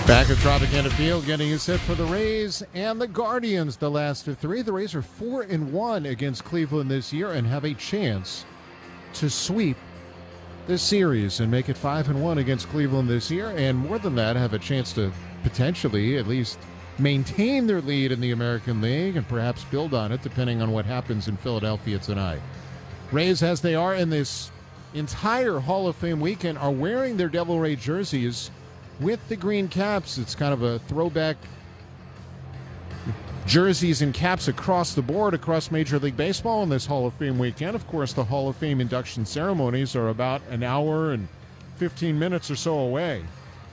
Back at Tropicana Field, getting you set for the Rays and the Guardians, the last of three. The Rays are 4-1 against Cleveland this year and have a chance to sweep this series and make it 5-1 against Cleveland this year. And more than that, have a chance to potentially at least maintain their lead in the American League and perhaps build on it, depending on what happens in Philadelphia tonight. Rays, as they are in this entire Hall of Fame weekend, are wearing their Devil Ray jerseys with the green caps. It's kind of a throwback jerseys and caps across the board, across Major League Baseball in this Hall of Fame weekend. Of course, the Hall of Fame induction ceremonies are about an hour and 15 minutes or so away.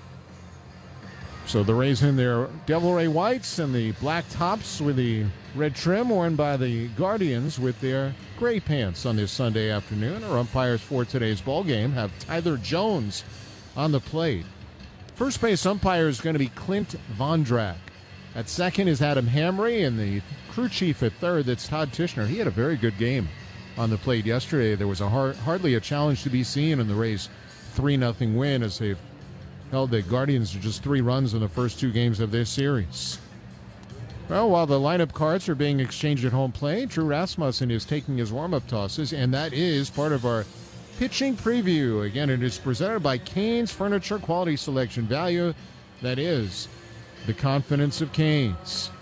So the Rays in their Devil Ray whites and the black tops with the red trim, worn by the Guardians with their gray pants on this Sunday afternoon. Our umpires for today's ball game have Tyler Jones on the plate. First base umpire is going to be Clint Vondrack. At second is Adam Hamry, and the crew chief at third, that's Todd Tishner. He had a very good game on the plate yesterday. There was hardly a challenge to be seen in the Rays' 3-0 win as they've held the Guardians to just 3 runs in the first 2 games of this series. Well, while the lineup cards are being exchanged at home plate, Drew Rasmussen is taking his warm-up tosses, and that is part of our pitching preview. Again, it is presented by Canes Furniture, quality selection value. That is the confidence of Canes.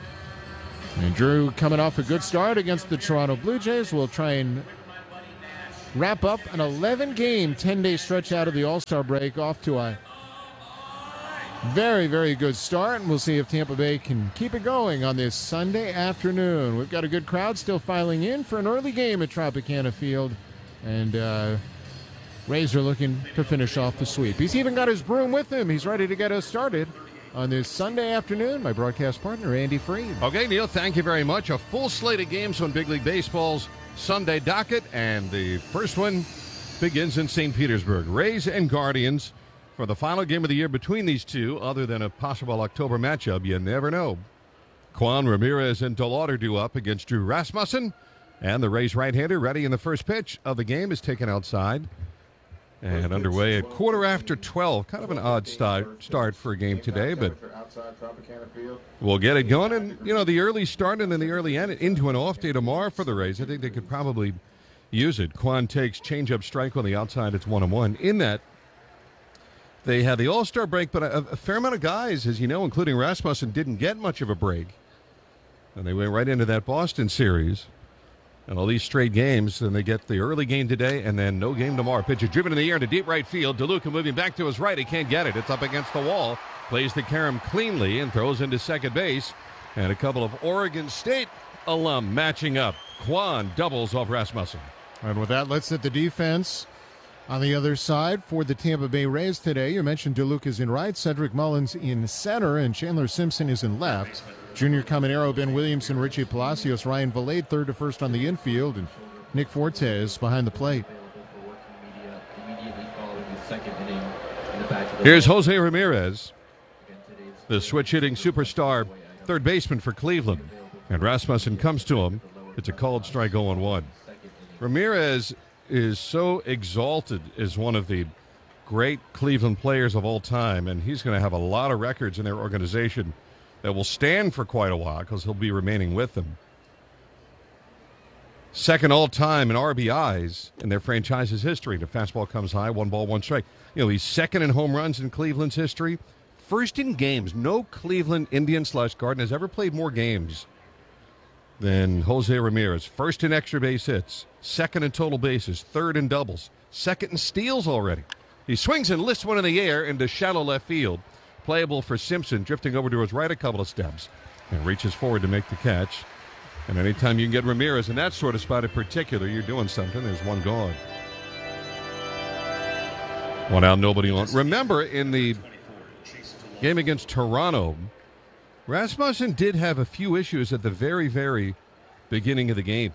And Drew, coming off a good start against the Toronto Blue Jays, will try and wrap up an 11-game, 10-day stretch out of the All-Star break off to a very, very good start. And we'll see if Tampa Bay can keep it going on this Sunday afternoon. We've got a good crowd still filing in for an early game at Tropicana Field. And Rays are looking to finish off the sweep. He's even got his broom with him. He's ready to get us started on this Sunday afternoon. My broadcast partner, Andy Freed. Okay, Neil, thank you very much. A full slate of games on Big League Baseball's Sunday docket, and the first one begins in St. Petersburg. Rays and Guardians for the final game of the year between these two, other than a possible October matchup. You never know. Juan Ramirez and DeLauder do up against Drew Rasmussen. And the Rays right-hander, ready in the first pitch of the game, is taken outside and underway at 12:15. Kind of an odd start for a game today, but we'll get it going. And, you know, the early start and then the early end into an off day tomorrow for the Rays. I think they could probably use it. Quan takes changeup strike on the outside. It's 1-1. In that, they had the All-Star break, but a fair amount of guys, as you know, including Rasmussen, didn't get much of a break. And they went right into that Boston series. And all these straight games, and they get the early game today and then no game tomorrow. Pitch is driven in the air into deep right field. DeLuca moving back to his right. He can't get it. It's up against the wall. Plays the carom cleanly and throws into second base. And a couple of Oregon State alum matching up. Quan doubles off Rasmussen. And with that, let's hit the defense on the other side for the Tampa Bay Rays today. You mentioned DeLuca is in right, Cedric Mullins in center, and Chandler Simpson is in left. Junior Caminero, Ben Williamson, Richie Palacios, Ryan Valade, third to first on the infield, and Nick Fortes behind the plate. Here's Jose Ramirez, the switch-hitting superstar third baseman for Cleveland. And Rasmussen comes to him. It's a called strike 0-1. Ramirez is so exalted as one of the great Cleveland players of all time, and he's going to have a lot of records in their organization that will stand for quite a while because he'll be remaining with them. Second all-time in RBIs in their franchise's history. The fastball comes high, 1 ball, 1 strike. You know, he's second in home runs in Cleveland's history. First in games. No Cleveland Indian/Guardian has ever played more games than Jose Ramirez. First in extra base hits, second in total bases, third in doubles, second in steals already. He swings and lifts one in the air into shallow left field. Playable for Simpson, drifting over to his right a couple of steps and reaches forward to make the catch. And anytime you can get Ramirez in that sort of spot in particular, you're doing something. There's one gone. One out, nobody on. Remember, in the game against Toronto, Rasmussen did have a few issues at the very, very beginning of the game.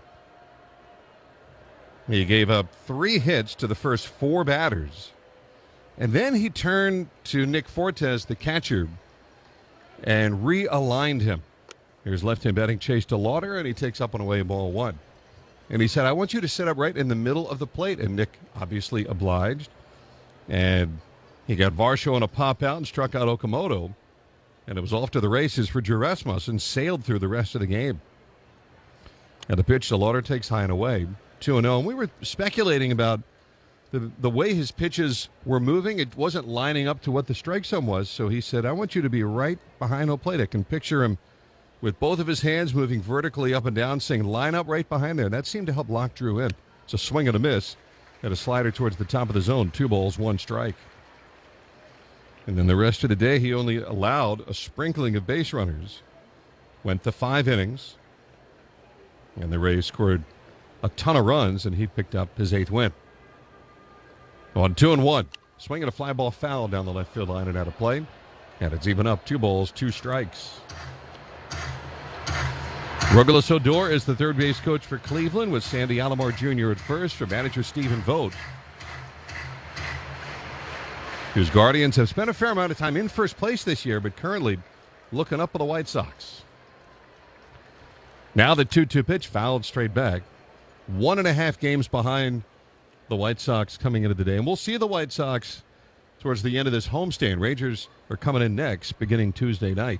He gave up 3 hits to the first 4 batters. And then he turned to Nick Fortes, the catcher, and realigned him. Here's left-hand batting Chase DeLauder, and he takes up and away ball 1. And he said, I want you to sit up right in the middle of the plate. And Nick obviously obliged. And He got Varsho on a pop out and struck out Okamoto. And it was off to the races for Drew Rasmussen, sailed through the rest of the game. And the pitch, DeLauder takes high and away, 2-0. And we were speculating about the way his pitches were moving. It wasn't lining up to what the strike zone was. So he said, I want you to be right behind home plate. I can picture him with both of his hands moving vertically up and down, saying, line up right behind there. And that seemed to help lock Drew in. It's a swing and a miss. And a slider towards the top of the zone. 2 balls, 1 strike. And then the rest of the day, he only allowed a sprinkling of base runners. Went to 5 innings. And the Rays scored a ton of runs, and he picked up his 8th win. On 2-1. Swinging a fly ball foul down the left field line and out of play. And it's even up, 2 balls, 2 strikes. Rogelis Odor is the third base coach for Cleveland, with Sandy Alomar Jr. at first for manager Stephen Vogt, whose Guardians have spent a fair amount of time in first place this year, but currently looking up at the White Sox. Now the 2-2 pitch, fouled straight back. 1.5 games behind the White Sox coming into the day. And we'll see the White Sox towards the end of this homestand. Rangers are coming in next, beginning Tuesday night.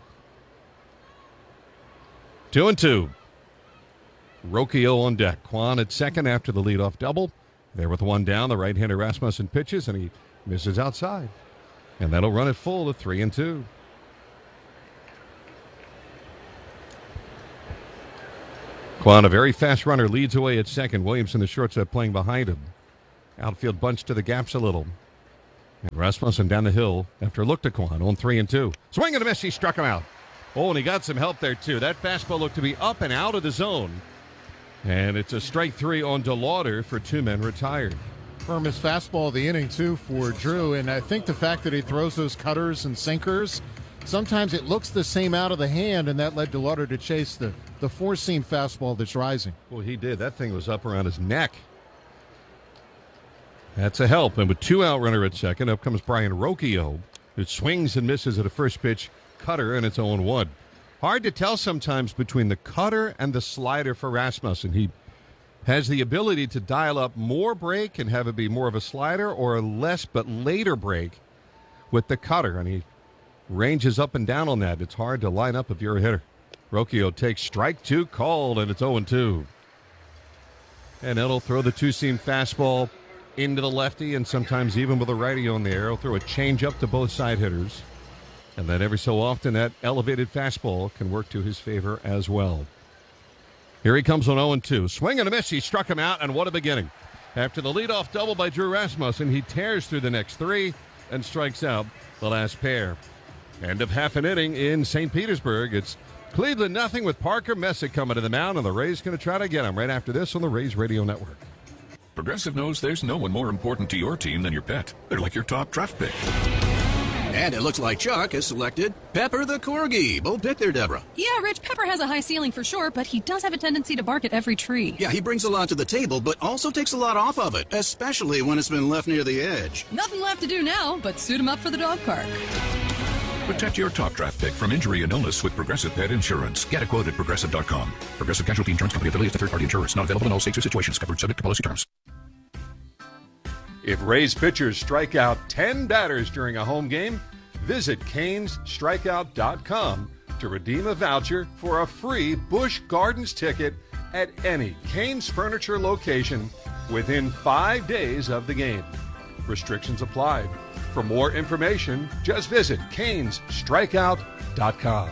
2-2. Rocchio on deck. Kwan at second after the leadoff double. There with 1 down, the right-hander Rasmussen pitches, and he misses outside. And that'll run it full to 3-2. Kwan, a very fast runner, leads away at second. Williamson, the shortstop, playing behind him. Outfield bunched to the gaps a little. And Rasmussen down the hill after a look to Kwan on 3-2. Swing and a miss. He struck him out. Oh, and he got some help there, too. That fastball looked to be up and out of the zone. And it's a strike 3 on DeLauder for 2 men retired. Firmest fastball of the inning, too, for Drew. And I think the fact that he throws those cutters and sinkers, sometimes it looks the same out of the hand, and that led DeLauder to chase the 4-seam fastball that's rising. Well, he did. That thing was up around his neck. That's a help. And with 2 out runner at second, up comes Brian Rocchio, who swings and misses at a first pitch cutter, and it's 0-1. Hard to tell sometimes between the cutter and the slider for Rasmussen. He has the ability to dial up more break and have it be more of a slider, or a less but later break with the cutter, and he ranges up and down on that. It's hard to line up if you're a hitter. Rocchio takes strike 2 called, and it's 0-2. And it'll throw the 2-seam fastball into the lefty, and sometimes even with a righty on the air. He'll throw a changeup to both side hitters. And then every so often that elevated fastball can work to his favor as well. Here he comes on 0-2. Swing and a miss. He struck him out, and what a beginning. After the leadoff double by Drew Rasmussen, he tears through the next 3 and strikes out the last pair. End of half an inning in St. Petersburg. It's Cleveland nothing with Parker Messick coming to the mound, and the Rays going to try to get him right after this on the Rays Radio Network. Progressive knows there's no one more important to your team than your pet. They're like your top draft pick. And it looks like Chuck has selected Pepper the Corgi. Bold pick there, Deborah. Yeah, Rich, Pepper has a high ceiling for sure, but he does have a tendency to bark at every tree. Yeah, he brings a lot to the table, but also takes a lot off of it, especially when it's been left near the edge. Nothing left to do now but suit him up for the dog park. Protect your top draft pick from injury and illness with Progressive Pet Insurance. Get a quote at Progressive.com. Progressive Casualty Insurance Company affiliates to third-party insurers. Not available in all states or situations. Covered subject to policy terms. If Rays pitchers strike out 10 batters during a home game, visit CanesStrikeout.com to redeem a voucher for a free Busch Gardens ticket at any Canes Furniture location within 5 days of the game. Restrictions apply. For more information, just visit CanesStrikeout.com.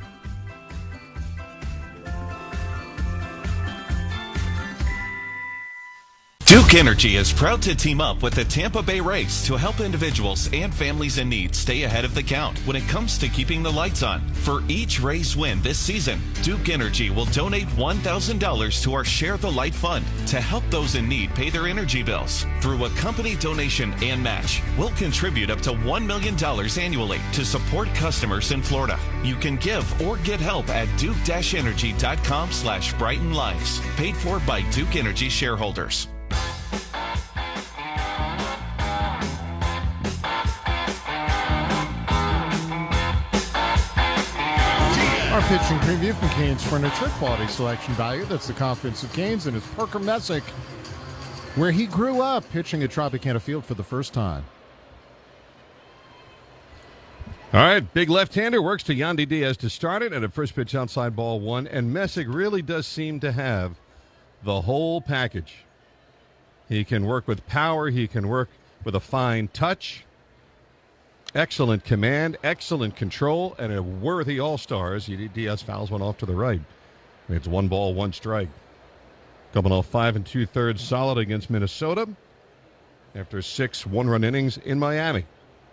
Duke Energy is proud to team up with the Tampa Bay Rays to help individuals and families in need stay ahead of the count when it comes to keeping the lights on. For each Rays win this season, Duke Energy will donate $1,000 to our Share the Light Fund to help those in need pay their energy bills. Through a company donation and match, we'll contribute up to $1 million annually to support customers in Florida. You can give or get help at duke-energy.com/Brighten Lives. Paid for by Duke Energy shareholders. Our pitching preview from Canes Furniture, quality selection value. That's the confidence of Canes, and it's Parker Messick, where he grew up pitching at Tropicana Field for the first time. All right, big left-hander works to Yandy Diaz to start it, and at first pitch outside ball one. And Messick really does seem to have the whole package. He can work with power. He can work with a fine touch. Excellent command, excellent control, and a worthy all-star as Diaz fouls one off to the right. It's 1 ball, 1 strike. Coming off 5 2/3 solid against Minnesota after 6 one-run innings in Miami.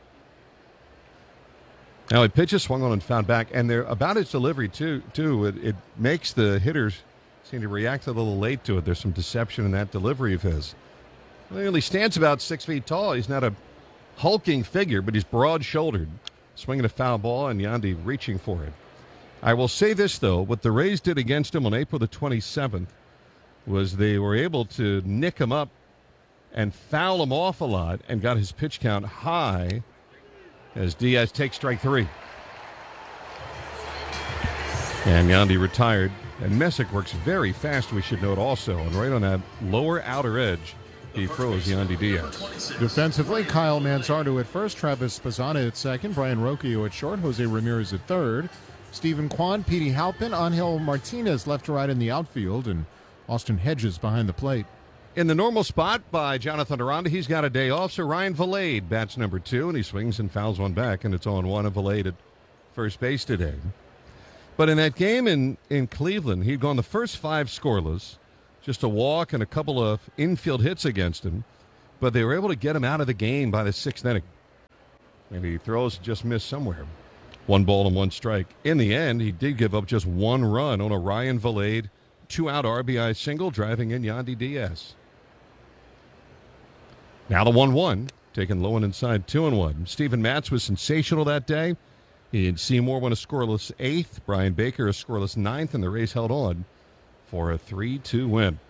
Now he pitches, swung on and fouled back, and they're about his delivery too. It makes the hitters seem to react a little late to it. There's some deception in that delivery of his. Well, he stands about 6 feet tall. He's not a hulking figure, but he's broad-shouldered, swinging a foul ball, and Yandy reaching for it. I will say this, though. What the Rays did against him on April the 27th was they were able to nick him up and foul him off a lot and got his pitch count high as Diaz takes strike 3. And Yandy retired. And Messick works very fast, we should note also. And right on that lower outer edge, he throws Yandy Diaz. Defensively, Kyle Manzardo at first, Travis Spazana at second, Brian Rocchio at short, Jose Ramirez at third, Stephen Kwan, Petey Halpin, Angel Martinez left to right in the outfield, and Austin Hedges behind the plate. In the normal spot by Jonathan Aranda, he's got a day off, so Ryan Valade bats number 2, and he swings and fouls one back, and it's on 1 of Valade at first base today. But in that game in Cleveland, he'd gone the first 5 scoreless, just a walk and a couple of infield hits against him, but they were able to get him out of the game by the 6th inning. And he throws just missed somewhere. 1 ball and 1 strike. In the end, he did give up just 1 run on a Ryan Valade 2-out RBI single, driving in Yandy Diaz. Now the 1-1, taken low and inside, 2-1. Steven Matz was sensational that day. He and Seymour won a scoreless 8th. Brian Baker a scoreless 9th, and the Rays held on for a 3-2 win.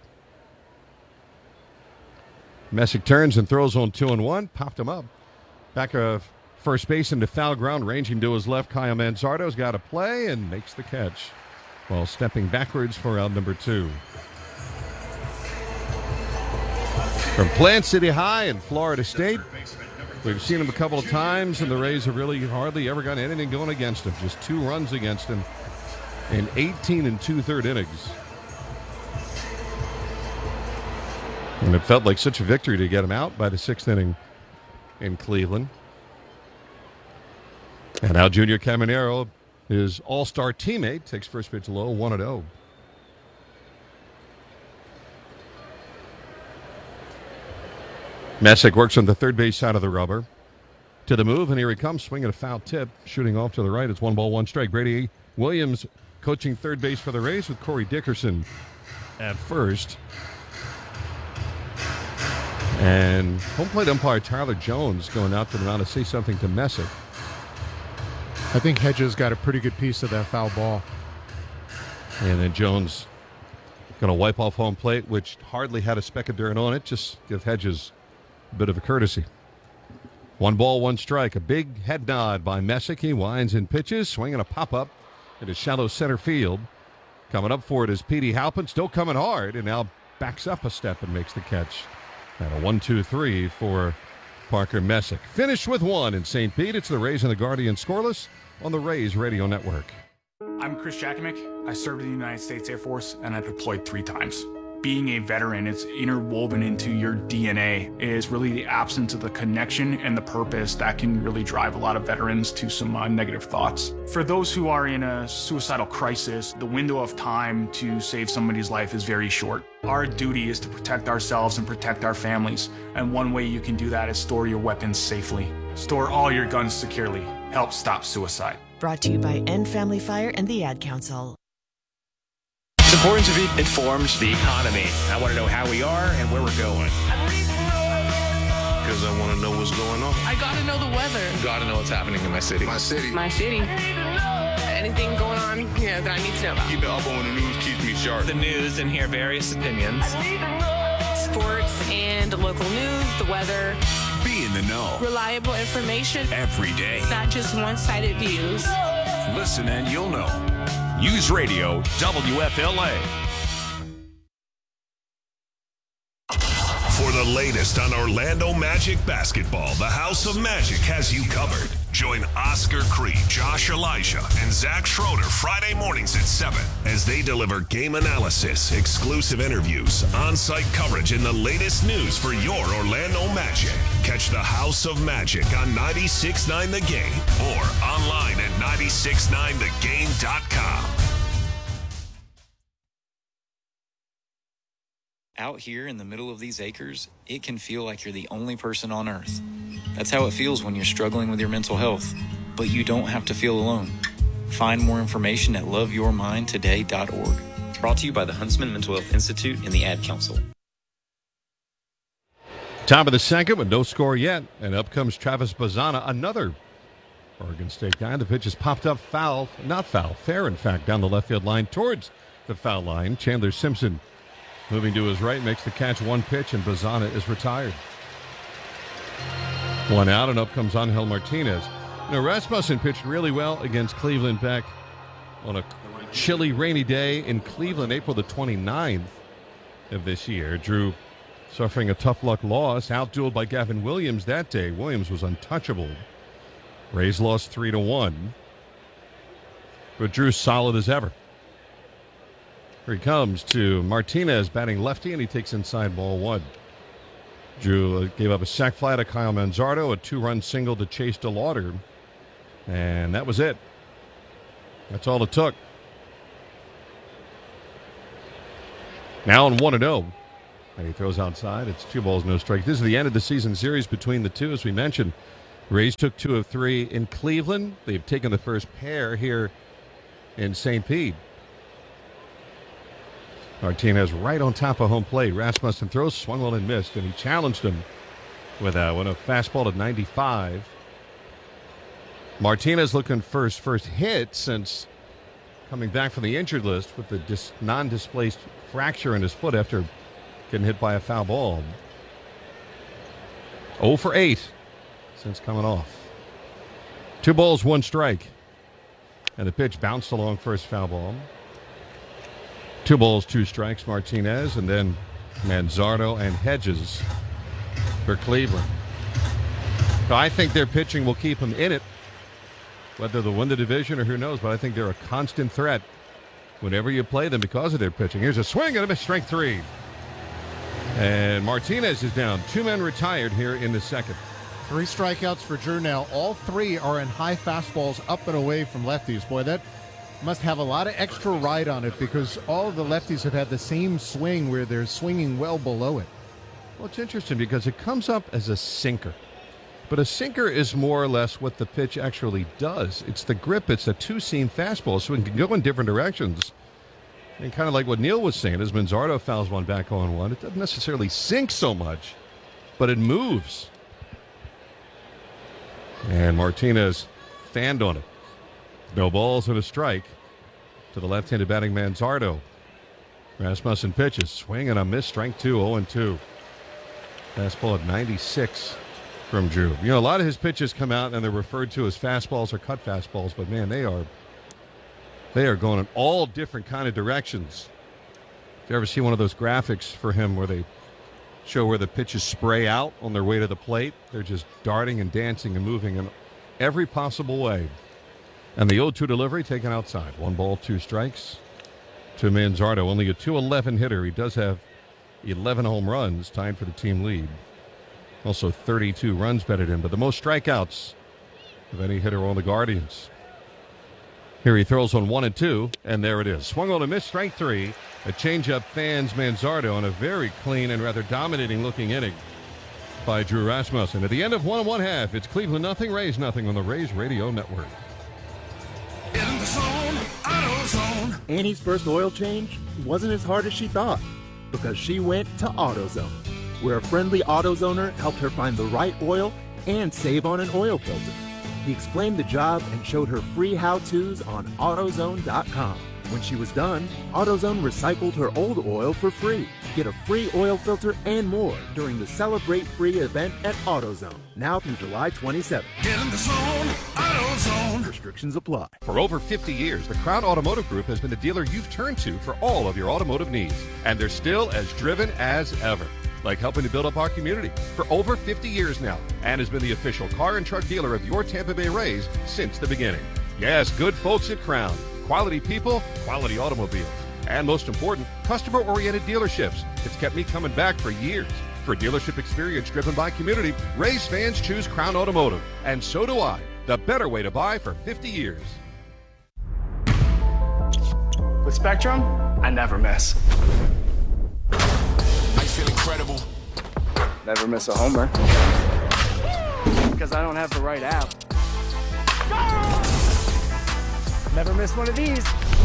Messick turns and throws on 2-1, popped him up. Back of first base into foul ground, ranging to his left. Kyle Manzardo's got a play and makes the catch while stepping backwards for out number 2. From Plant City High in Florida State, we've seen him a couple of times, and the Rays have really hardly ever gotten anything going against him. Just 2 runs against him in 18 2/3 innings. And it felt like such a victory to get him out by the 6th inning in Cleveland. And now Junior Caminero, his all-star teammate, takes first pitch low, 1-0. Messick works on the third base side of the rubber. To the move, and here he comes, swinging a foul tip, shooting off to the right. It's 1 ball, 1 strike. Brady Williams coaching third base for the Rays with Corey Dickerson at first. And home plate umpire Tyler Jones going out to the mound to say something to Messick. I think Hedges got a pretty good piece of that foul ball. And then Jones going to wipe off home plate, which hardly had a speck of dirt on it. Just give Hedges a bit of a courtesy. 1 ball, 1 strike. A big head nod by Messick. He winds and pitches, swinging a pop-up into shallow center field. Coming up for it is Petey Halpin, still coming hard, and now backs up a step and makes the catch. And a 1-2-3 for Parker Messick. Finished with 1 in St. Pete. It's the Rays and the Guardians scoreless on the Rays Radio Network. I'm Chris Jakimick. I served in the United States Air Force, and I deployed 3 times. Being a veteran, it's interwoven into your DNA. It is really the absence of the connection and the purpose that can really drive a lot of veterans to some negative thoughts. For those who are in a suicidal crisis, the window of time to save somebody's life is very short. Our duty is to protect ourselves and protect our families, and one way you can do that is store your weapons safely. Store all your guns securely. Help stop suicide. Brought to you by End Family Fire and the Ad Council. It's important to be informed the economy. I want to know how we are and where we're going. Because I want to know what's going on. I got to know the weather. Got to know what's happening in my city. My city. Anything going on, that I need to know about. Keep it up on the news, keeps me sharp. The news and hear various opinions. Sports and local news, the weather. Be in the know. Reliable information. Every day. Not just one-sided views. Listen and you'll know. News Radio WFLA. For the latest on Orlando Magic basketball, the House of Magic has you covered. Join Oscar Creed, Josh Elijah, and Zach Schroeder Friday mornings at 7 as they deliver game analysis, exclusive interviews, on-site coverage, and the latest news for your Orlando Magic. Catch the House of Magic on 96.9 The Game or online at 969thegame.com. Out here in the middle of these acres, it can feel like you're the only person on earth. That's how it feels when you're struggling with your mental health. But you don't have to feel alone. Find more information at loveyourmindtoday.org. Brought to you by the Huntsman Mental Health Institute and the Ad Council. Top of the second with no score yet. And up comes Travis Bazana, another Oregon State guy. The pitch is popped up foul. Not foul. Fair, in fact, down the left field line towards the foul line. Chandler Simpson moving to his right, makes the catch, one pitch, and Bazana is retired. One out, and up comes Angel Martinez. Rasmussen pitched really well against Cleveland back on a chilly, rainy day in Cleveland, April the 29th of this year. Drew suffering a tough luck loss, outdueled by Gavin Williams that day. Williams was untouchable. Rays lost 3-1. But Drew's solid as ever. Here he comes to Martinez, batting lefty, and he takes inside ball one. Drew gave up a sac fly to Kyle Manzardo, a two-run single to Chase DeLauder, and that was it. That's all it took. Now on 1-0, and he throws outside. It's 2 balls, no strike. This is the end of the season series between the two, as we mentioned. Rays took 2 of 3 in Cleveland. They've taken the first pair here in St. Pete. Martinez right on top of home plate. Rasmussen throws, swung on and missed, and he challenged him with a fastball at 95. Martinez looking for his first hit since coming back from the injured list with the non-displaced fracture in his foot after getting hit by a foul ball. 0 for 8 since coming off. 2 balls, 1 strike. And the pitch bounced along first foul ball. 2 balls, 2 strikes, Martinez, and then Manzardo and Hedges for Cleveland. So I think their pitching will keep them in it, whether they'll win the division or who knows, but I think they're a constant threat whenever you play them because of their pitching. Here's a swing and a miss, strike 3. And Martinez is down. 2 men retired here in the second. 3 strikeouts for Drew now. All 3 are in high fastballs up and away from lefties. Boy, that must have a lot of extra ride on it because all of the lefties have had the same swing where they're swinging well below it. Well, it's interesting because it comes up as a sinker. But a sinker is more or less what the pitch actually does. It's the grip. It's a 2-seam fastball, so it can go in different directions. And kind of like what Neil was saying, as Manzardo fouls one back on one, it doesn't necessarily sink so much, but it moves. And Martinez fanned on it. No balls and a strike to the left-handed batting Manzardo. Rasmussen pitches, swing and a miss, strike 2, 0-2. Fastball at 96 from Drew. You know, a lot of his pitches come out and they're referred to as fastballs or cut fastballs, but man, they are going in all different kind of directions. If you ever see one of those graphics for him where they show where the pitches spray out on their way to the plate, they're just darting and dancing and moving in every possible way. And the 0-2 delivery taken outside. 1 ball, 2 strikes to Manzardo. Only a .211 hitter. He does have 11 home runs, tied for the team lead. Also 32 runs batted in, but the most strikeouts of any hitter on the Guardians. Here he throws on 1 and 2, and there it is. Swung on a miss, strike 3. A changeup fans Manzardo on a very clean and rather dominating looking inning by Drew Rasmussen. At the end of 1 1/2, it's Cleveland nothing, Rays nothing on the Rays Radio Network. In the zone, AutoZone. Annie's first oil change wasn't as hard as she thought because she went to AutoZone, where a friendly AutoZoner helped her find the right oil and save on an oil filter. He explained the job and showed her free how-tos on AutoZone.com. When she was done, AutoZone recycled her old oil for free. Get a free oil filter and more during the Celebrate Free event at AutoZone, now through July 27th. Get in the zone, AutoZone. Restrictions apply. For over 50 years, the Crown Automotive Group has been the dealer you've turned to for all of your automotive needs, and they're still as driven as ever. like helping to build up our community for over 50 years now, and has been the official car and truck dealer of your Tampa Bay Rays since the beginning. Yes, good folks at Crown. Quality people, quality automobiles. And most important, customer-oriented dealerships. It's kept me coming back for years. For dealership experience driven by community, Rays fans choose Crown Automotive. And so do I. The better way to buy for 50 years. With Spectrum, I never miss. I feel incredible. Never miss a homer. Because I don't have the right app. Never miss one of these.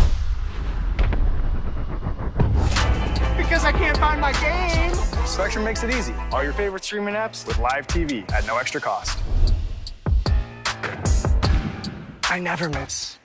Because I can't find my game. Spectrum makes it easy. All your favorite streaming apps with live TV at no extra cost. I never miss.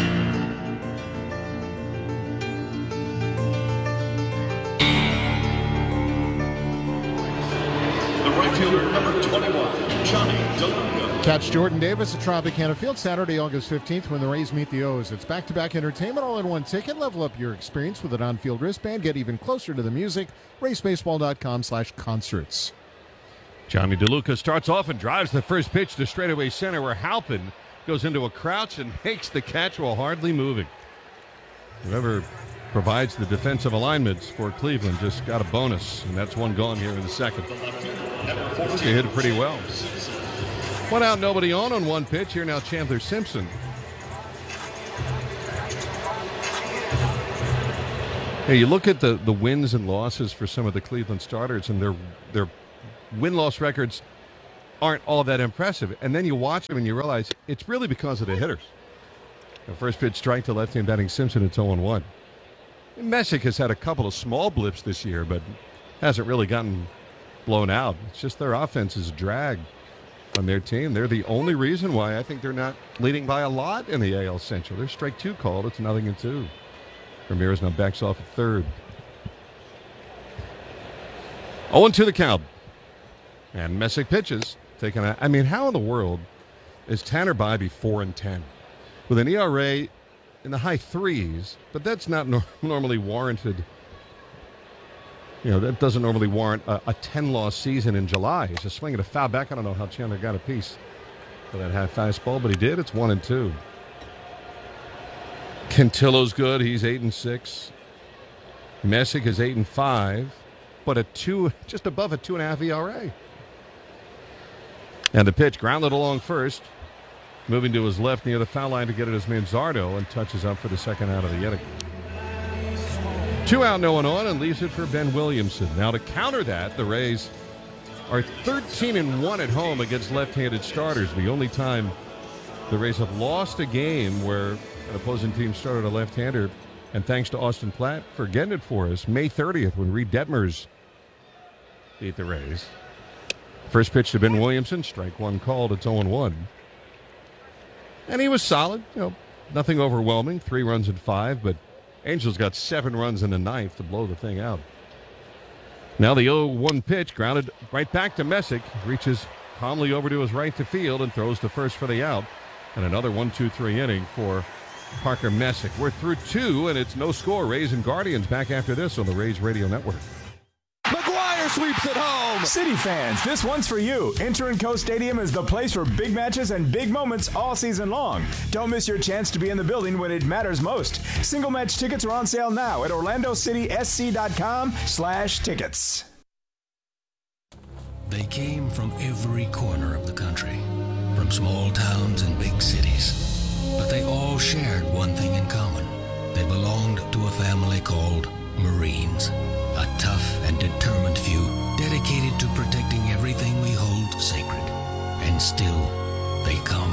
The right fielder, number 21, Johnny DeLuca. Catch Jordan Davis at Tropicana Field Saturday, August 15th when the Rays meet the O's. It's back-to-back entertainment, all-in-one ticket. Level up your experience with an on-field wristband. Get even closer to the music. RaysBaseball.com/concerts. Johnny DeLuca starts off and drives the first pitch to straightaway center where Halpin goes into a crouch and makes the catch while hardly moving. Whoever provides the defensive alignments for Cleveland just got a bonus, and that's one gone here in the second. He hit it pretty well. One out, nobody on one pitch. Here now Chandler Simpson. Hey, you look at the wins and losses for some of the Cleveland starters, and their win-loss records aren't all that impressive. And then you watch them and you realize it's really because of the hitters. The first pitch strike to left-hand batting Simpson, it's 0-1. Messick has had a couple of small blips this year, but hasn't really gotten blown out. It's just their offense is a drag on their team. They're the only reason why I think they're not leading by a lot in the AL Central. There's strike two called. It's 0-2. Ramirez now backs off at third. 0-2 the count. And Messick pitches. Taking a, I mean, how in the world is Tanner Bybee 4-10 with an ERA in the high threes? But that's not normally warranted. You know, that doesn't normally warrant a 10-loss season in July. He's just swinging a foul back. I don't know how Chandler got a piece for that high fastball, but he did. It's 1-2. Cantillo's good. He's 8-6. Messick is 8-5, but just above a 2.5 ERA. And the pitch grounded along first, moving to his left near the foul line to get at his man Zardo, and touches up for the second out of the inning. 2 out, no one on, and leaves it for Ben Williamson. Now to counter that, the Rays are 13-1 at home against left-handed starters. The only time the Rays have lost a game where an opposing team started a left-hander, and thanks to Austin Platt for getting it for us, May 30th when Reed Detmers beat the Rays. First pitch to Ben Williamson, strike one called, it's 0-1. And he was solid, nothing overwhelming, 3 runs in 5, but Angels got 7 runs in the ninth to blow the thing out. Now the 0-1 pitch, grounded right back to Messick, reaches calmly over to his right to field and throws to first for the out. And another 1-2-3 inning for Parker Messick. We're through 2, and it's no score. Rays and Guardians back after this on the Rays Radio Network. McGuire sweeps it home. City fans, this one's for you. Inter & Co Stadium is the place for big matches and big moments all season long. Don't miss your chance to be in the building when it matters most. Single match tickets are on sale now at OrlandoCitySC.com/tickets. They came from every corner of the country, from small towns and big cities. But they all shared one thing in common. They belonged to a family called Marines. A tough and determined few, dedicated to protecting everything we hold sacred. And still, they come.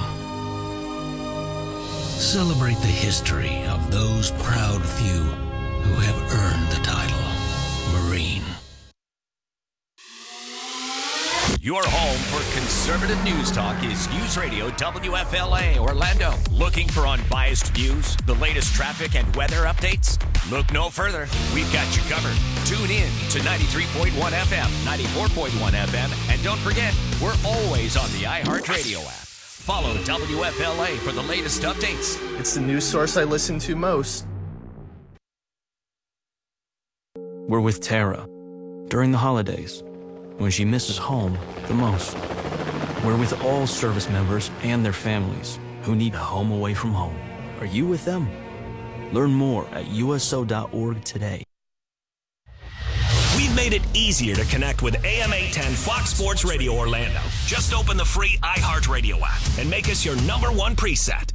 Celebrate the history of those proud few who have earned the title Marine. Your home for conservative news talk is News Radio WFLA Orlando. Looking for unbiased views, the latest traffic and weather updates? Look no further. We've got you covered. Tune in to 93.1 FM, 94.1 FM, and don't forget, we're always on the iHeartRadio app. Follow WFLA for the latest updates. It's the news source I listen to most. We're with Tara. During the holidays, when she misses home the most. We're with all service members and their families who need a home away from home. Are you with them? Learn more at USO.org today. We've made it easier to connect with AM 810 Fox Sports Radio Orlando. Just open the free iHeartRadio app and make us your #1 preset.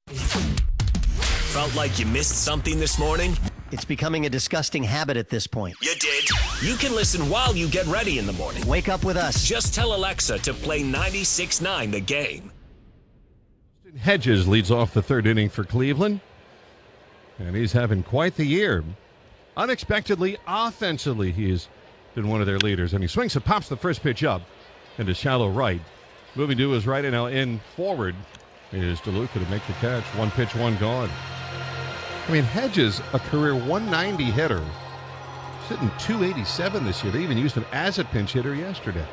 Felt like you missed something this morning? It's becoming a disgusting habit at this point. You did. You can listen while you get ready in the morning. Wake up with us. Just tell Alexa to play 96.9 The Game. Hedges leads off the third inning for Cleveland, and he's having quite the year. Unexpectedly, offensively, he has been one of their leaders, and he swings and pops the first pitch up into shallow right. Moving to his right and now in forward is DeLuca to make the catch. 1 pitch, 1 gone. I mean, Hedges, a career 190 hitter, sitting 287 this year. They even used him as a pinch hitter yesterday.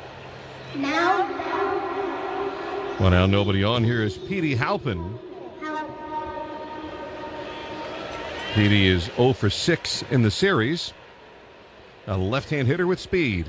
Well, now nobody on here is Petey Halpin. Petey is 0 for 6 in the series. A left-hand hitter with speed.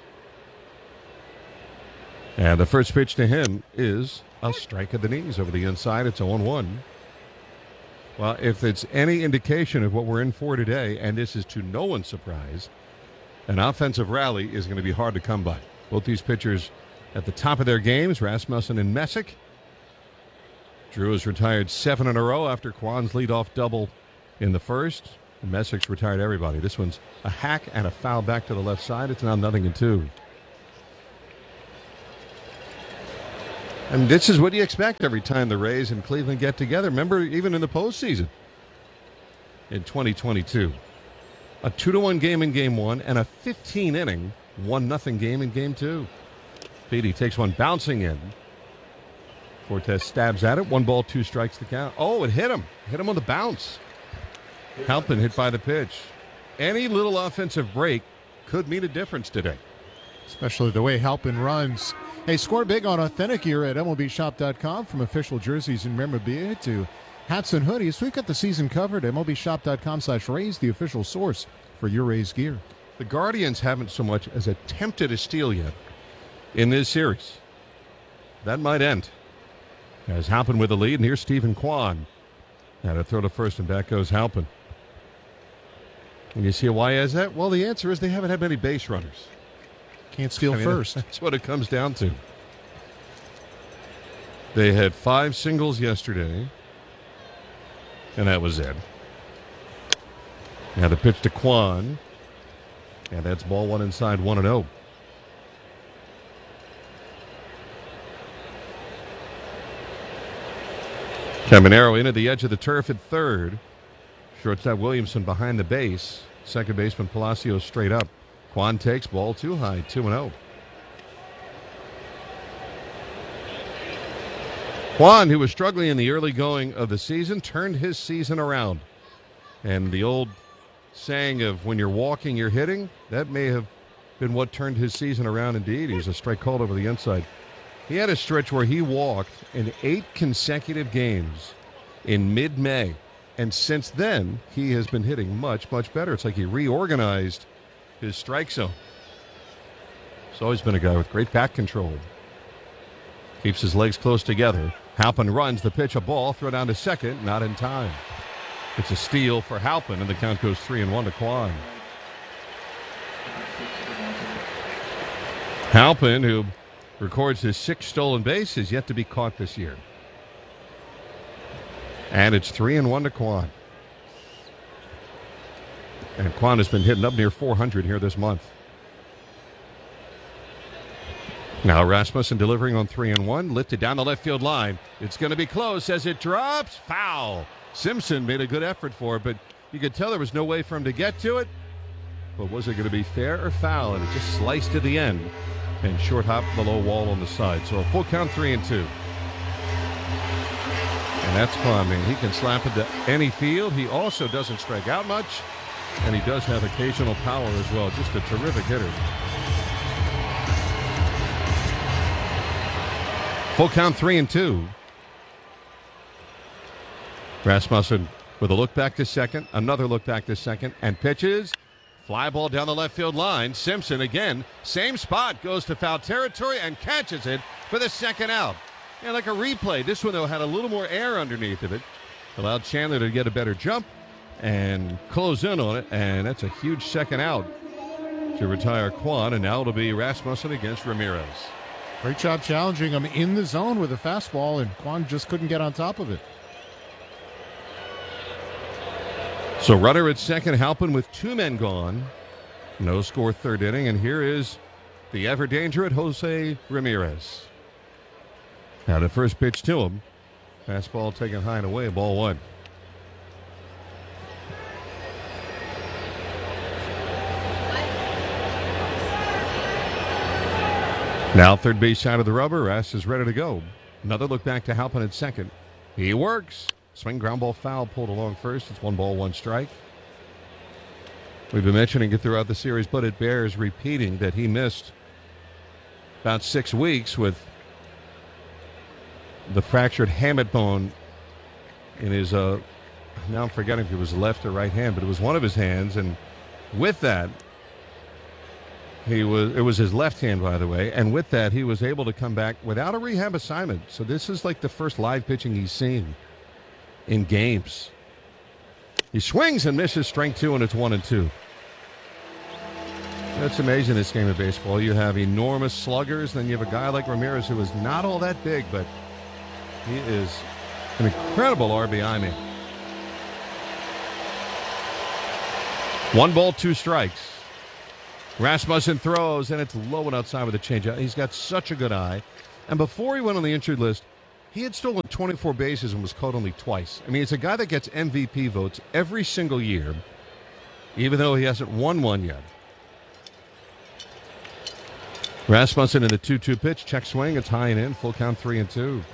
And the first pitch to him is a strike of the knees over the inside. It's 0-1. Well, if it's any indication of what we're in for today, and this is to no one's surprise, an offensive rally is going to be hard to come by. Both these pitchers at the top of their games, Rasmussen and Messick. Drew has retired 7 in a row after Kwan's leadoff double in the first. And Messick's retired everybody. This one's a hack and a foul back to the left side. It's now 0-2. And this is what you expect every time the Rays and Cleveland get together. Remember, even in the postseason in 2022. A 2-1 game in Game 1 and a 15-inning 1-0 game in Game 2. Petey takes one bouncing in. Cortez stabs at it. 1 ball, 2 strikes to count. Oh, it hit him. Hit him on the bounce. Halpin hit by the pitch. Any little offensive break could mean a difference today. Especially the way Halpin runs. Hey, score big on Authentic Gear at MLBshop.com. From official jerseys and memorabilia to hats and hoodies, we've got the season covered. MLBshop.com/Rays, the official source for your Rays gear. The Guardians haven't so much as attempted a steal yet in this series. That might end. As Halpin with the lead, and here's Stephen Kwan. Now to throw to first, and back goes Halpin. And you see why is that? Well, the answer is they haven't had many base runners. Can't steal first. That's what it comes down to. They had 5 singles yesterday, and that was it. Now the pitch to Kwan, and that's ball 1 inside, 1-0. Caminero in at the edge of the turf at third. Shortstop Williamson behind the base. Second baseman Palacios straight up. Kwan takes ball 2 high, 2-0. Kwan, who was struggling in the early going of the season, turned his season around. And the old saying of when you're walking, you're hitting, that may have been what turned his season around indeed. He was a strike called over the inside. He had a stretch where he walked in 8 consecutive games in mid-May. And since then, he has been hitting much, much better. It's like he reorganized his strike zone. He's always been a guy with great bat control. Keeps his legs close together. Halpin runs the pitch, a ball, throw down to second, not in time. It's a steal for Halpin, and the count goes 3-1 to Kwan. Halpin, who records his 6th stolen base, is yet to be caught this year. And it's 3-1 to Kwan. And Kwan has been hitting up near 400 here this month. Now Rasmussen delivering on 3-1, lifted down the left field line. It's going to be close as it drops. Foul. Simpson made a good effort for it, but you could tell there was no way for him to get to it. But was it going to be fair or foul? And it just sliced to the end and short hop the low wall on the side. So a full count, 3-2. And that's Kwan. I mean, he can slap into any field. He also doesn't strike out much, and he does have occasional power as well. Just a terrific hitter. Full count, 3-2. Rasmussen with a look back to second, another look back to second, and pitches Fly ball down the left field line. Simpson again, same spot, goes to foul territory and catches it for the second out. Yeah, like a replay. This one, though, had a little more air underneath of it. Allowed Chandler to get a better jump and close in on it, and that's a huge second out to retire Kwan, and now it'll be Rasmussen against Ramirez. Great job challenging him in the zone with a fastball, and Kwan just couldn't get on top of it. So runner at second, Halpin with 2 men gone. No score, third inning, and here is the ever dangerous Jose Ramirez. Now the first pitch to him. Fastball taken high and away, ball 1. Now third base side of the rubber. Rass is ready to go. Another look back to Halpin at second. He works. Swing, ground ball, foul, pulled along first. It's 1 ball, 1 strike. We've been mentioning it throughout the series, but it bears repeating that he missed about 6 weeks with the fractured hamate bone in his, now I'm forgetting if it was left or right hand, but it was one of his hands, and with that, it was his left hand, by the way, and with that, he was able to come back without a rehab assignment. So this is like the first live pitching he's seen in games. He swings and misses, strike 2, and it's 1-2. That's amazing, this game of baseball. You have enormous sluggers, then you have a guy like Ramirez who is not all that big, but he is an incredible RBI man. 1 ball, 2 strikes. Rasmussen throws, and it's low and outside with a changeup. He's got such a good eye. And before he went on the injured list, he had stolen 24 bases and was caught only twice. I mean, it's a guy that gets MVP votes every single year, even though he hasn't won one yet. Rasmussen in the 2-2 pitch, check swing, it's high and in, full count 3-2.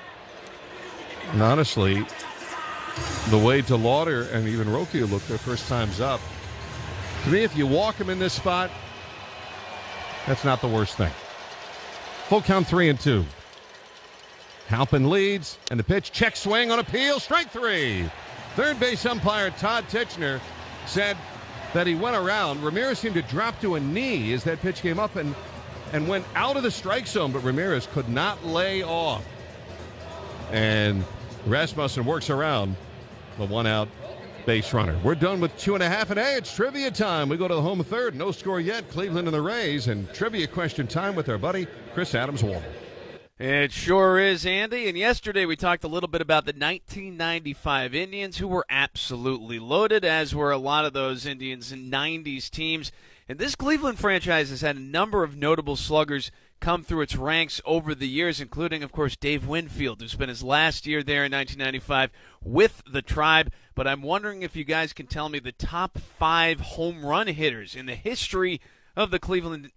And honestly, the way to Lauder and even Rocchio looked their first times up, to me, if you walk him in this spot, that's not the worst thing. Full count 3-2. Halpin leads, and the pitch, check swing on appeal, strike 3. Third base umpire Todd Tichenor said that he went around. Ramirez seemed to drop to a knee as that pitch came up and went out of the strike zone, but Ramirez could not lay off. And Rasmussen works around the 1-out base runner. We're done with 2.5, and hey, it's trivia time. We go to the home third. No score yet. Cleveland and the Rays, and trivia question time with our buddy Chris Adams-Wall. It sure is, Andy. And yesterday we talked a little bit about the 1995 Indians, who were absolutely loaded, as were a lot of those Indians and 90s teams. And this Cleveland franchise has had a number of notable sluggers come through its ranks over the years, including, of course, Dave Winfield, who spent his last year there in 1995 with the Tribe. But I'm wondering if you guys can tell me the top 5 home run hitters in the history of the Cleveland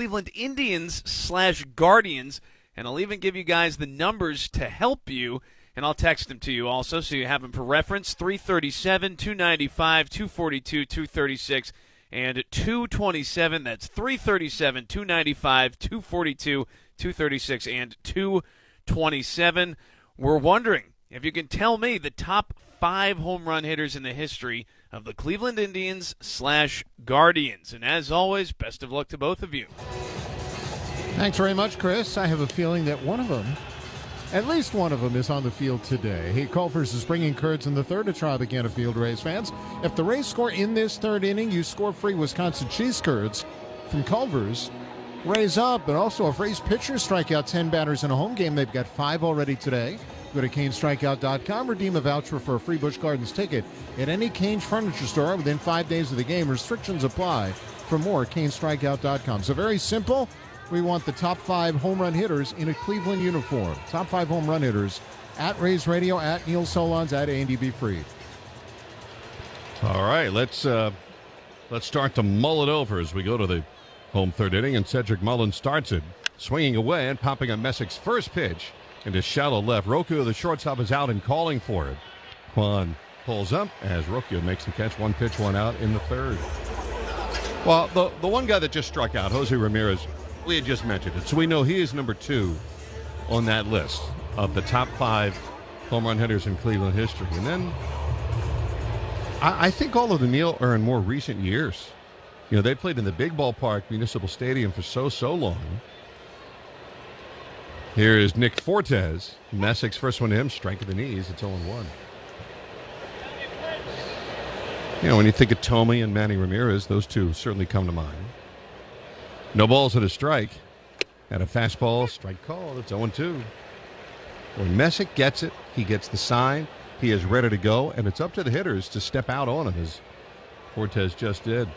Indians/Guardians. And I'll even give you guys the numbers to help you, and I'll text them to you also so you have them for reference. 337, 295, 242, 236, and 227. That's 337, 295, 242, 236, and 227. We're wondering if you can tell me the top 5 home run hitters in the history of the Cleveland Indians/Guardians. And as always, best of luck to both of you. Thanks very much, Chris. I have a feeling that one of them, at least one of them, is on the field today. Hey, Culver's is bringing Curds in the third to try the Canna Field Rays fans. If the Rays score in this third inning, you score free Wisconsin cheese curds from Culver's. Rays up, but also if Rays pitchers strike out 10 batters in a home game, they've got 5 already today. Go to CaneStrikeout.com, redeem a voucher for a free Busch Gardens ticket at any Cane's furniture store within 5 days of the game. Restrictions apply. For more, CaneStrikeout.com. So very simple. We want the top 5 home run hitters in a Cleveland uniform. Top 5 home run hitters at Rays Radio, at Neil Solondz, at Andy B. Freed. All right, let's start to mull it over as we go to the home third inning, and Cedric Mullins starts it, swinging away and popping on Messick's first pitch into shallow left. Rocchio, the shortstop, is out and calling for it. Kwan pulls up as Rocchio makes the catch. 1 pitch, 1 out in the third. Well, the one guy that just struck out, Jose Ramirez, we had just mentioned it, so we know he is number 2 on that list of the top 5 home run hitters in Cleveland history. And then I think all of the Neil are in more recent years. You know, they played in the big ballpark, Municipal Stadium, for so long. Here is Nick Fortes. Messick's first one to him, strike at the knees. It's 0-1. You know, when you think of Tomey and Manny Ramirez, those two certainly come to mind. No balls and a strike. And a fastball, strike call. It's 0-2. When Messick gets it, he gets the sign. He is ready to go, and it's up to the hitters to step out on him, as Fortes just did.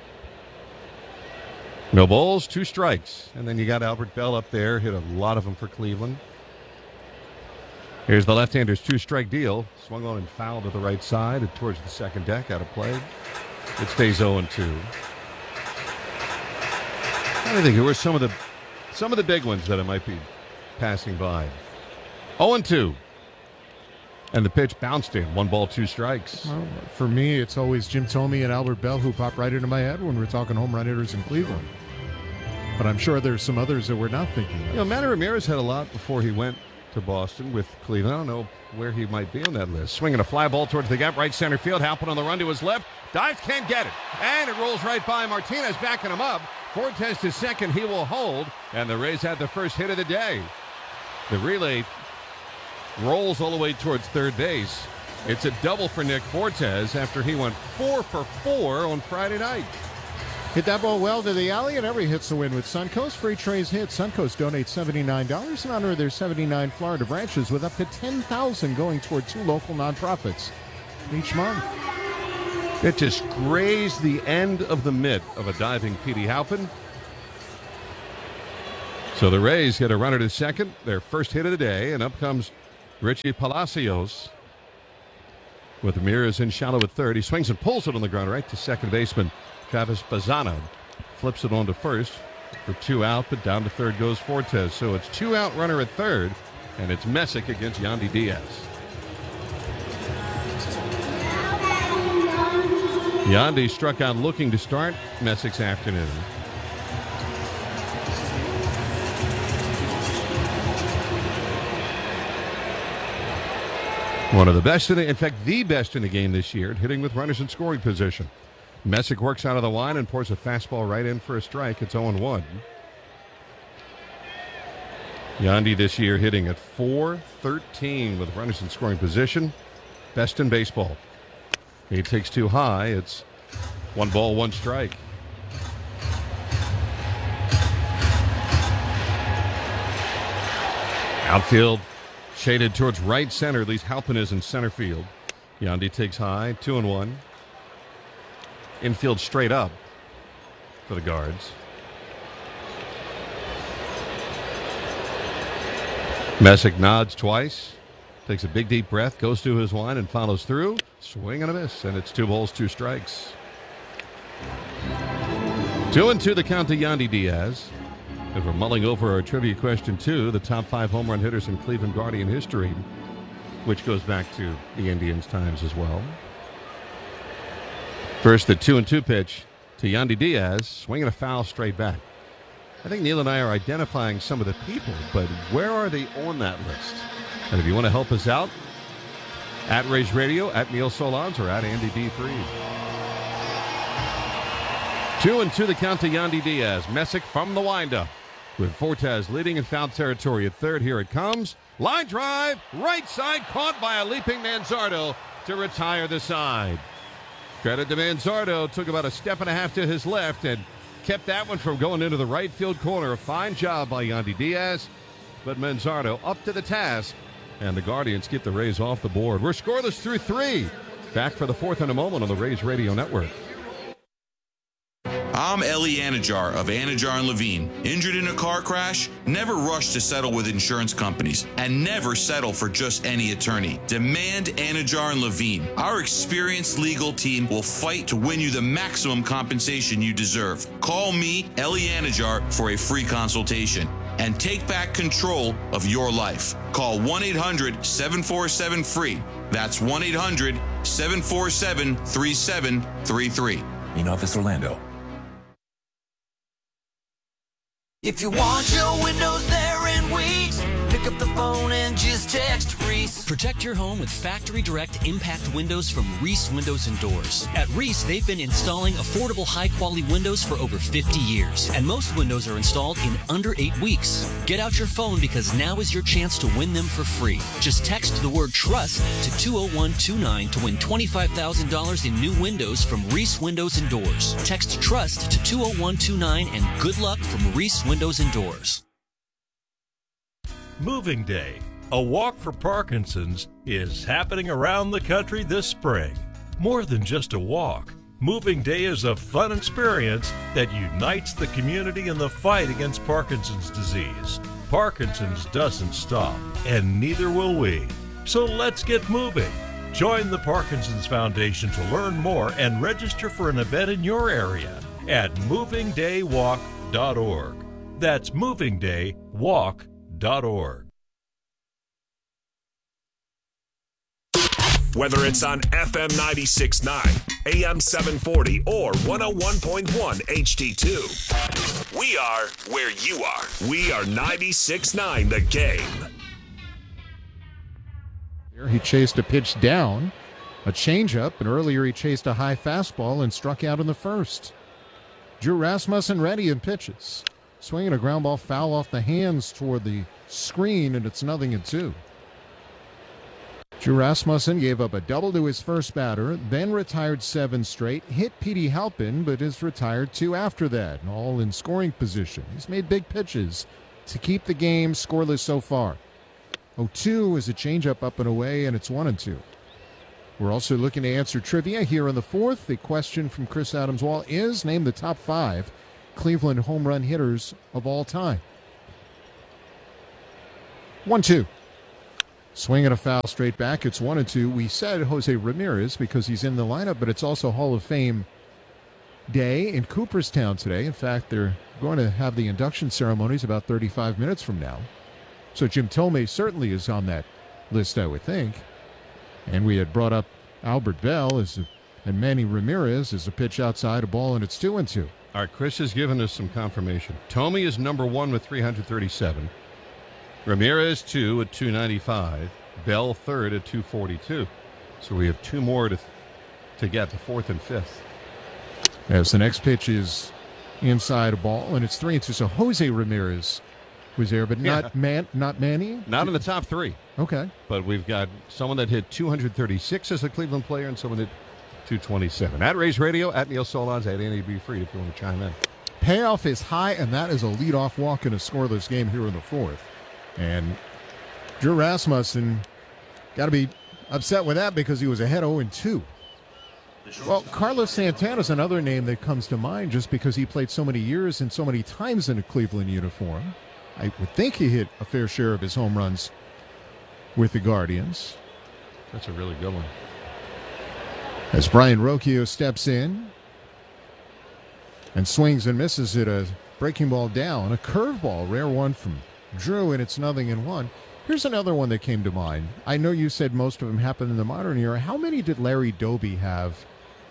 No balls, 2 strikes. And then you got Albert Bell up there, hit a lot of them for Cleveland. Here's the left-hander's 2-strike deal. Swung on and fouled to the right side and towards the second deck, out of play. It stays 0-2. I think who are some of the big ones that I might be passing by. 0-2. And the pitch bounced in. 1 ball, 2 strikes. Well, for me, it's always Jim Thome and Albert Bell who pop right into my head when we're talking home run hitters in Cleveland. But I'm sure there's some others that we're not thinking of. You know, Manny Ramirez had a lot before he went to Boston with Cleveland. I don't know where he might be on that list. Swinging a fly ball towards the gap, right center field. Halpin on the run to his left. Dives, can't get it. And it rolls right by. Martinez backing him up. Fortes to second. He will hold. And the Rays had the first hit of the day. The relay rolls all the way towards third base. It's a double for Nick Fortes after he went 4 for 4 on Friday night. Hit that ball well to the alley, and every hit's a win with Suncoast. Free Trays hit. Suncoast donates $79 in honor of their 79 Florida branches, with up to $10,000 going toward 2 local nonprofits each month. It just grazed the end of the mitt of a diving Petey Halpin. So the Rays get a runner to second, their first hit of the day, and up comes Richie Palacios with Ramirez in shallow at third. He swings and pulls it on the ground right to second baseman Travis Bazzano. Flips it on to first for 2 out, but down to third goes Fortes. So it's 2 out runner at third, and it's Messick against Yandy Diaz. Yandy struck out looking to start Messick's afternoon. One of the best in fact, the best in the game this year at hitting with runners in scoring position. Messick works out of the line and pours a fastball right in for a strike. It's 0-1. Yandy this year hitting at .413 with runners in scoring position. Best in baseball. He takes 2 high. It's 1 ball, 1 strike. Outfield shaded towards right center. At least Halpin is in center field. Yandy takes high. 2-1. Infield straight up for the Guards. Messick nods twice. Takes a big deep breath. Goes to his line and follows through. Swing and a miss. And it's 2 balls, 2 strikes. 2-2 the count to Yandy Diaz. As we're mulling over our trivia question 2, the top 5 home run hitters in Cleveland Guardian history, which goes back to the Indians' times as well. First, the 2-2 pitch to Yandy Diaz, swinging a foul straight back. I think Neil and I are identifying some of the people, but where are they on that list? And if you want to help us out, at Rays Radio, at Neil Solondz, or at Andy D. Freed. 2-2 the count to Yandy Diaz. Messick from the windup, with Fortes leading in foul territory at third. Here it comes. Line drive, right side, caught by a leaping Manzardo to retire the side. Credit to Manzardo, took about a step and a half to his left and kept that one from going into the right field corner. A fine job by Yandy Diaz, but Manzardo up to the task, and the Guardians get the Rays off the board. We're scoreless through 3. Back for the 4th in a moment on the Rays Radio Network. I'm Ellie Anajar of Anajar & Levine. Injured in a car crash? Never rush to settle with insurance companies, and never settle for just any attorney. Demand Anajar & Levine. Our experienced legal team will fight to win you the maximum compensation you deserve. Call me, Ellie Anajar, for a free consultation and take back control of your life. Call 1-800-747-FREE. That's 1-800-747-3733. In Office Orlando. If you want your windows there in weeks, pick up the phone and just text FREE Reese. Protect your home with Factory Direct Impact Windows from Reese Windows and Doors. At Reese, they've been installing affordable, high-quality windows for over 50 years, and most windows are installed in under 8 weeks. Get out your phone because now is your chance to win them for free. Just text the word TRUST to 20129 to win $25,000 in new windows from Reese Windows and Doors. Text TRUST to 20129 and good luck from Reese Windows and Doors. Moving Day, a walk for Parkinson's, is happening around the country this spring. More than just a walk, Moving Day is a fun experience that unites the community in the fight against Parkinson's disease. Parkinson's doesn't stop, and neither will we. So let's get moving. Join the Parkinson's Foundation to learn more and register for an event in your area at movingdaywalk.org. That's movingdaywalk.org. Whether it's on FM 96.9, AM 740, or 101.1 HD2, we are where you are. We are 96.9 The Game. He chased a pitch down, a changeup, and earlier he chased a high fastball and struck out in the first. Drew Rasmussen ready in pitches. Swinging a ground ball foul off the hands toward the screen, and it's 0-2. Drew Rasmussen gave up a double to his first batter, then retired 7 straight, hit Petey Halpin, but is retired 2 after that, all in scoring position. He's made big pitches to keep the game scoreless so far. 0-2 is a changeup up and away, and it's 1-2. We're also looking to answer trivia here in the fourth. The question from Chris Adams-Wall is, name the top 5 Cleveland home run hitters of all time. 1-2. Swing and a foul straight back. It's 1-2. We said Jose Ramirez because he's in the lineup, but it's also Hall of Fame day in Cooperstown today. In fact, they're going to have the induction ceremonies about 35 minutes from now. So Jim Thome certainly is on that list, I would think. And we had brought up Albert Bell and Manny Ramirez as a pitch outside a ball, and it's 2-2. All right, Chris has given us some confirmation. Thome is number 1 with 337. Ramirez 2 at 295. Bell 3rd at 242. So we have 2 more to get, the 4th and 5th. As the next pitch is inside a ball, and it's 3-2. So Jose Ramirez was there, but not Manny? Not in the top 3. Okay. But we've got someone that hit 236 as a Cleveland player and someone that 227. At Rays Radio, at Neil Solondz, at Andy B. Freed if you want to chime in. Payoff is high, and that is a leadoff walk in a scoreless game here in the 4th. And Drew Rasmussen got to be upset with that because he was ahead 0-2. Well, Carlos Santana's another name that comes to mind just because he played so many years and so many times in a Cleveland uniform. I would think he hit a fair share of his home runs with the Guardians. That's a really good one. As Brian Rocchio steps in and swings and misses at a breaking ball down, a curveball, rare one from Drew, and it's 0-1. Here's another one that came to mind. I know you said most of them happened in the modern era. How many did Larry Doby have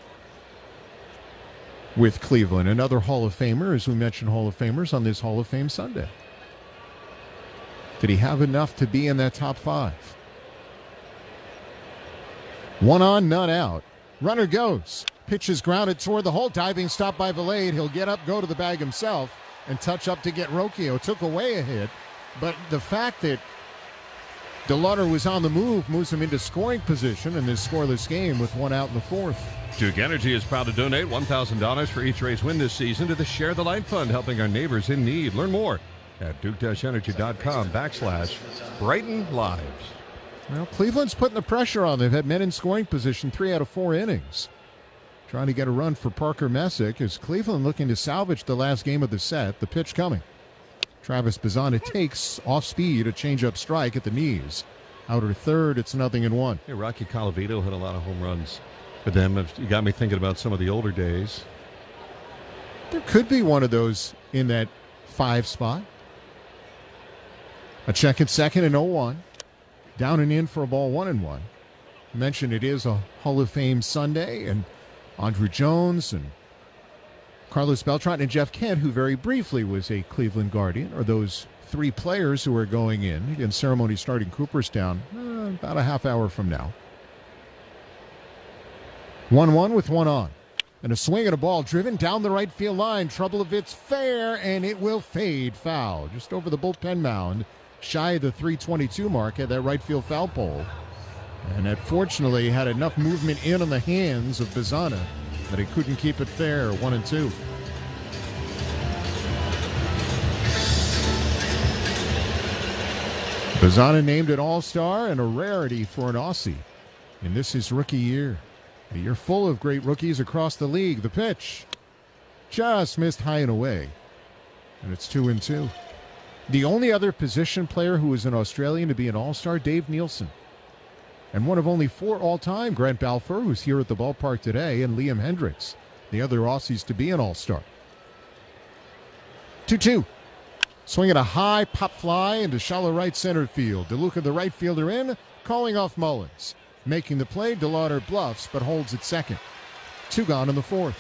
with Cleveland? Another Hall of Famer, as we mentioned Hall of Famers on this Hall of Fame Sunday. Did he have enough to be in that top 5? 1 on, none out. Runner goes. Pitch is grounded toward the hole. Diving stop by Valade. He'll get up, go to the bag himself, and touch up to get Rocchio. Took away a hit. But the fact that DeLauder was on the move moves him into scoring position in this scoreless game with 1 out in the 4th. Duke Energy is proud to donate $1,000 for each Rays win this season to the Share the Light Fund, helping our neighbors in need. Learn more at duke-energy.com/Brighten Lives. Well, Cleveland's putting the pressure on. They've had men in scoring position 3 out of 4 innings. Trying to get a run for Parker Messick as Cleveland looking to salvage the last game of the set. The pitch coming. Travis Bazzana takes off speed, a changeup strike at the knees. Outer third, it's 0-1. Hey, Rocky Colavito hit a lot of home runs for them. You got me thinking about some of the older days. There could be one of those in that 5 spot. A check at second and 0-1. Down and in for a ball 1-1. Mentioned it is a Hall of Fame Sunday, and Andruw Jones and Carlos Beltran and Jeff Kent, who very briefly was a Cleveland Guardian, are those 3 players who are going in. Again, ceremony starting Cooperstown about a half hour from now. 1-1 with one on. And a swing and a ball driven down the right field line. Trouble if it's fair, and it will fade foul. Just over the bullpen mound, shy of the 322 mark at that right field foul pole. And that fortunately had enough movement in on the hands of Bazzana that he couldn't keep it fair. 1-2. Bazzana named an all-star and a rarity for an Aussie. And this is rookie year. A year full of great rookies across the league. The pitch just missed high and away. And it's 2-2. The only other position player who is an Australian to be an all-star, Dave Nielsen. And one of only 4 all-time, Grant Balfour, who's here at the ballpark today, and Liam Hendricks, the other Aussies to be an all-star. 2-2. Swinging a high pop fly into shallow right center field. DeLuca, the right fielder, in, calling off Mullins. Making the play, DeLauder bluffs, but holds at second. 2 gone in the 4th.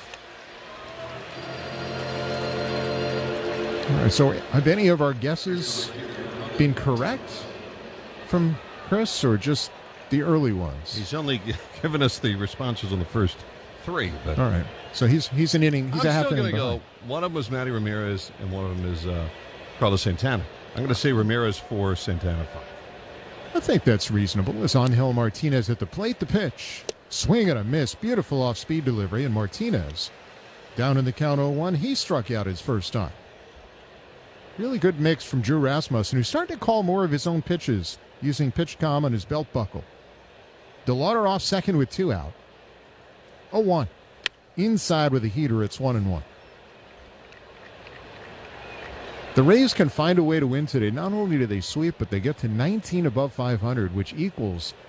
All right, so have any of our guesses been correct from Chris, or just the early ones? He's only given us the responses on the first 3. But all right, so he's an inning. He's a half inning. I'm still going to go. One of them was Matty Ramirez, and one of them is Carlos Santana. I'm going to say Ramirez 4, Santana 5. I think that's reasonable. As Angel Martinez at the plate, the pitch. Swing and a miss. Beautiful off-speed delivery, and Martinez down in the count 0-1. He struck out his first time. Really good mix from Drew Rasmussen, who's starting to call more of his own pitches, using PitchCom on his belt buckle. DeLauder off second with 2 out. 0-1. Inside with a heater, it's 1-1. The Rays can find a way to win today. Not only do they sweep, but they get to 19 above 500, which equals